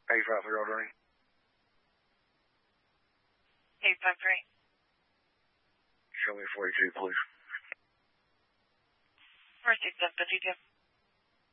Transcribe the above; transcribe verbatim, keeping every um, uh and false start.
eight five three ordering. eight five three. Show me forty-two, please. First exit, fifty-two.